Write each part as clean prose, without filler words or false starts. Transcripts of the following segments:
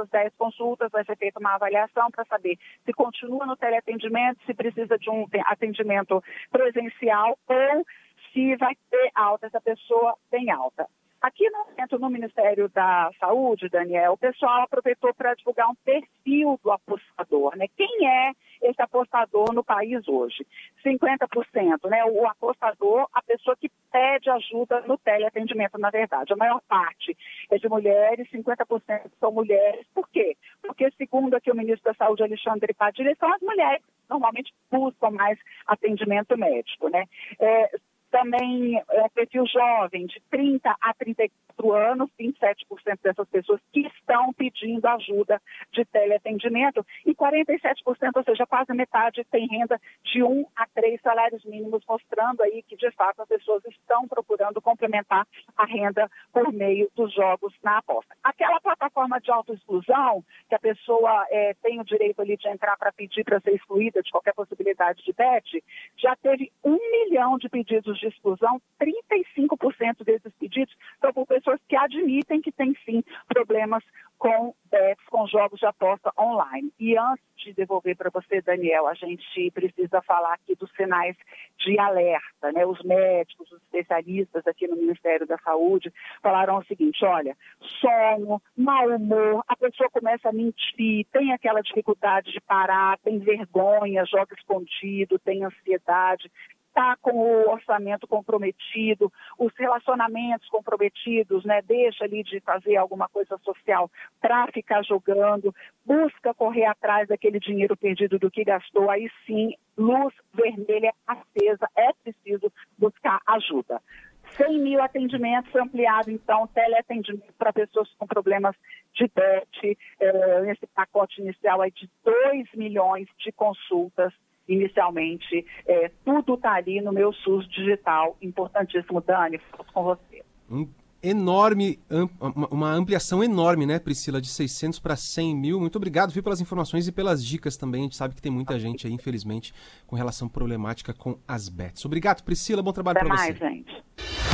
dessas 10 consultas vai ser feita uma avaliação para saber se continua no teleatendimento, se precisa de um atendimento presencial ou se vai ter alta, essa pessoa tem alta. Aqui no Ministério da Saúde, Daniel, o pessoal aproveitou para divulgar um perfil do apostador, né? Quem é esse apostador no país hoje? 50%, né? O apostador, a pessoa que pede ajuda no teleatendimento, na verdade. A maior parte é de mulheres, 50% são mulheres. Por quê? Porque, segundo aqui o ministro da Saúde, Alexandre Padilha, são as mulheres que normalmente buscam mais atendimento médico, né? Também perfil jovem, de 30 a 34 anos, 27% dessas pessoas que estão pedindo ajuda de teleatendimento e 47%, ou seja, quase metade, tem renda de 1 a 3 salários mínimos, mostrando aí que, de fato, as pessoas estão procurando complementar a renda por meio dos jogos na aposta. Aquela plataforma de autoexclusão, que a pessoa tem o direito ali de entrar para pedir para ser excluída de qualquer possibilidade de bet, já teve 1 milhão de pedidos de exclusão, 35% desses pedidos são por pessoas que admitem que têm sim problemas com bets, com jogos de aposta online. E antes de devolver para você, Daniel, a gente precisa falar aqui dos sinais de alerta, né? Os médicos, os especialistas aqui no Ministério da Saúde falaram o seguinte: olha, sono, mau humor, a pessoa começa a mentir, tem aquela dificuldade de parar, tem vergonha, joga escondido, tem ansiedade, está com o orçamento comprometido, os relacionamentos comprometidos, né? Deixa ali de fazer alguma coisa social para ficar jogando, busca correr atrás daquele dinheiro perdido do que gastou, aí sim, luz vermelha acesa, é preciso buscar ajuda. 100 mil atendimentos ampliado, então, teleatendimento para pessoas com problemas de bet, nesse pacote inicial aí de 2 milhões de consultas. Inicialmente, tudo está ali no meu SUS digital, importantíssimo. Dani, fico com você. Uma ampliação enorme, né, Priscila, de 600 para 100 mil. Muito obrigado, viu, pelas informações e pelas dicas também. A gente sabe que tem muita gente aí, infelizmente, com relação problemática com as bets. Obrigado, Priscila, bom trabalho para você. Até mais, gente.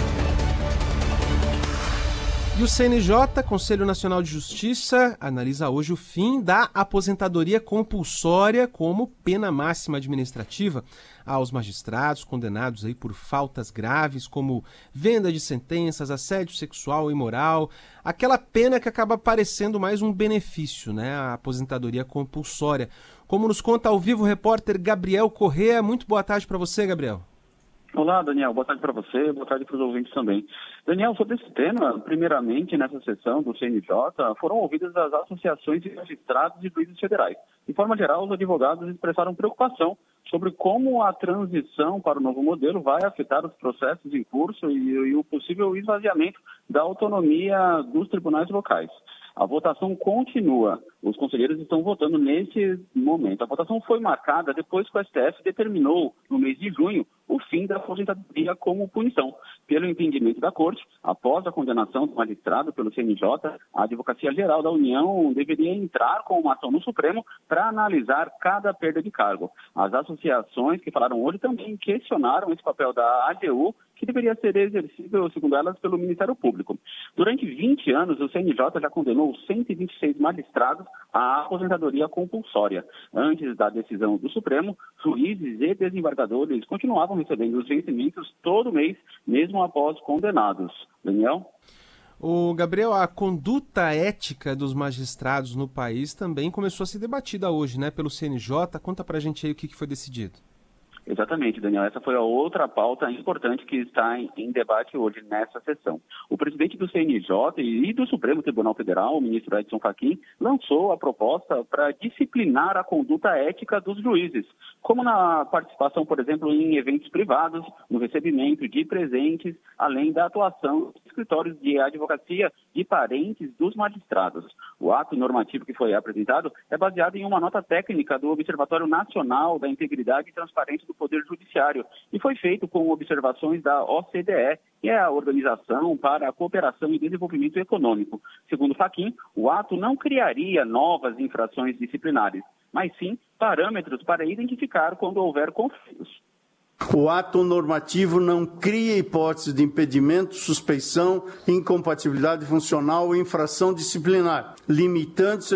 E o CNJ, Conselho Nacional de Justiça, analisa hoje o fim da aposentadoria compulsória como pena máxima administrativa aos magistrados condenados aí por faltas graves como venda de sentenças, assédio sexual e moral, aquela pena que acaba parecendo mais um benefício, né? A aposentadoria compulsória. Como nos conta ao vivo o repórter Gabriel Corrêa. Muito boa tarde para você, Gabriel. Olá, Daniel. Boa tarde para você, boa tarde para os ouvintes também. Daniel, sobre esse tema, primeiramente, nessa sessão do CNJ, foram ouvidas as associações de magistrados e juízes federais. De forma geral, os advogados expressaram preocupação sobre como a transição para o novo modelo vai afetar os processos em curso e o possível esvaziamento da autonomia dos tribunais locais. A votação continua. Os conselheiros estão votando nesse momento. A votação foi marcada depois que o STF determinou, no mês de junho, o fim da aposentadoria como punição. Pelo entendimento da Corte, após a condenação do magistrado pelo CNJ, a Advocacia Geral da União deveria entrar com uma ação no Supremo para analisar cada perda de cargo. As associações que falaram hoje também questionaram esse papel da AGU, que deveria ser exercido, segundo elas, pelo Ministério Público. Durante 20 anos, o CNJ já condenou 126 magistrados à aposentadoria compulsória. Antes da decisão do Supremo, juízes e desembargadores continuavam recebendo os vencimentos todo mês, mesmo após condenados. Daniel? O Gabriel, a conduta ética dos magistrados no país também começou a ser debatida hoje, né, pelo CNJ. Conta pra gente aí o que foi decidido. Exatamente, Daniel. Essa foi a outra pauta importante que está em debate hoje nessa sessão. O presidente do CNJ e do Supremo Tribunal Federal, o ministro Edson Fachin, lançou a proposta para disciplinar a conduta ética dos juízes, como na participação, por exemplo, em eventos privados, no recebimento de presentes, além da atuação de escritórios de advocacia de parentes dos magistrados. O ato normativo que foi apresentado é baseado em uma nota técnica do Observatório Nacional da Integridade e Transparência do Poder Judiciário e foi feito com observações da OCDE, que é a Organização para a Cooperação e Desenvolvimento Econômico. Segundo Fachin, o ato não criaria novas infrações disciplinares, mas sim parâmetros para identificar quando houver conflitos. O ato normativo não cria hipótese de impedimento, suspeição, incompatibilidade funcional ou infração disciplinar, limitando-se